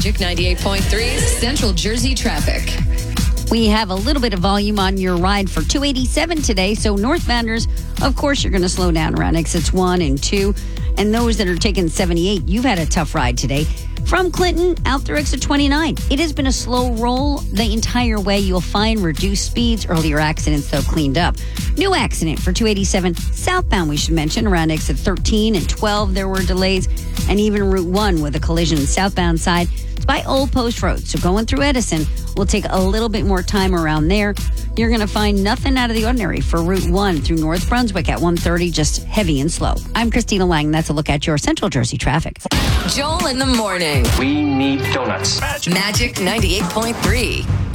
Magic 98.3's Central Jersey traffic. We have a little bit of volume on your ride for 287 today. So northbounders, of course, you're going to slow down around exits 1 and 2. And those that are taking 78, you've had a tough ride today. From Clinton out through exit 29. It has been a slow roll the entire way. You'll find reduced speeds, earlier accidents, though, cleaned up. New accident for 287 southbound, we should mention. Around exit 13 and 12, there were delays. And even Route 1 with a collision southbound side. It's by Old Post Road. So going through Edison will take a little bit more time around there. You're going to find nothing out of the ordinary for Route 1 through North Brunswick at 130, just heavy and slow. I'm Christina Lang. That's a look at your Central Jersey traffic. Joel in the morning. We need donuts. Magic 98.3.